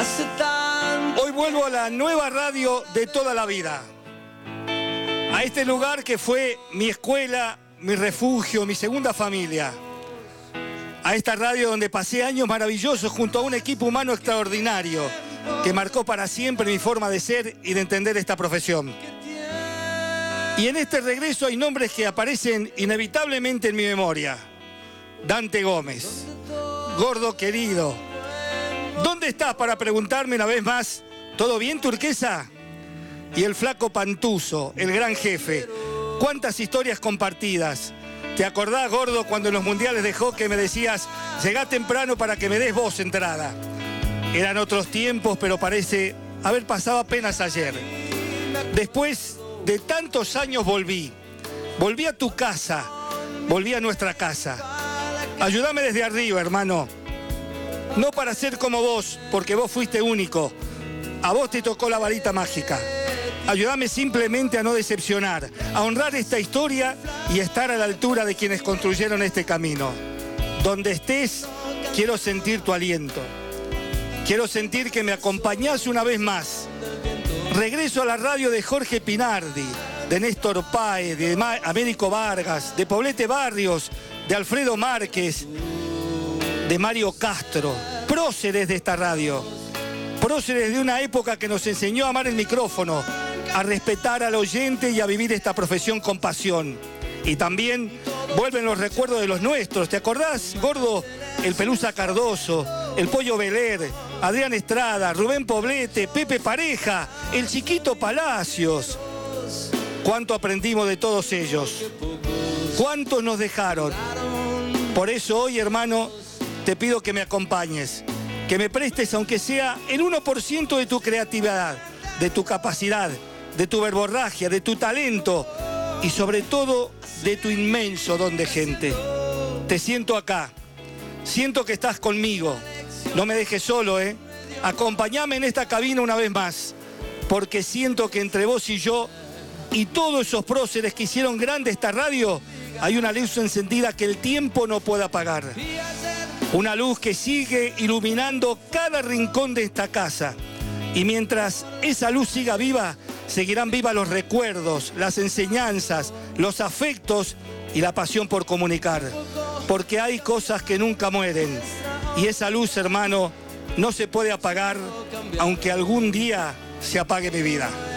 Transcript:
Hoy vuelvo a la nueva radio de toda la vida. A este lugar que fue mi escuela, mi refugio, mi segunda familia. A esta radio donde pasé años maravillosos junto a un equipo humano extraordinario que marcó para siempre mi forma de ser y de entender esta profesión. Y en este regreso hay nombres que aparecen inevitablemente en mi memoria. Dante Gómez, Gordo querido. ¿Dónde estás para preguntarme una vez más? ¿Todo bien, Turquesa? Y el flaco Pantuso, el gran jefe. ¿Cuántas historias compartidas? ¿Te acordás, Gordo, cuando en los mundiales de hockey me decías, llegá temprano para que me des vos entrada? Eran otros tiempos, pero parece haber pasado apenas ayer. Después de tantos años volví a tu casa, volví a nuestra casa. Ayúdame desde arriba, hermano. No para ser como vos, porque vos fuiste único. A vos te tocó la varita mágica. Ayúdame simplemente a no decepcionar, a honrar esta historia y estar a la altura de quienes construyeron este camino. Donde estés, quiero sentir tu aliento. Quiero sentir que me acompañás una vez más. Regreso a la radio de Jorge Pinardi, de Néstor Páez, de Américo Vargas, de Poblete Barrios, de Alfredo Márquez, de Mario Castro, próceres de esta radio, próceres de una época que nos enseñó a amar el micrófono, a respetar al oyente y a vivir esta profesión con pasión. Y también vuelven los recuerdos de los nuestros. ¿Te acordás, Gordo? El Pelusa Cardoso, el Pollo Veler, Adrián Estrada, Rubén Poblete, Pepe Pareja, el Chiquito Palacios. ¿Cuánto aprendimos de todos ellos? ¿Cuántos nos dejaron? Por eso hoy, hermano, te pido que me acompañes, que me prestes aunque sea el 1% de tu creatividad, de tu capacidad, de tu verborragia, de tu talento y sobre todo de tu inmenso don de gente. Te siento acá, siento que estás conmigo, no me dejes solo, Acompáñame en esta cabina una vez más, porque siento que entre vos y yo y todos esos próceres que hicieron grande esta radio, hay una luz encendida que el tiempo no puede apagar. Una luz que sigue iluminando cada rincón de esta casa. Y mientras esa luz siga viva, seguirán vivas los recuerdos, las enseñanzas, los afectos y la pasión por comunicar. Porque hay cosas que nunca mueren. Y esa luz, hermano, no se puede apagar, aunque algún día se apague mi vida.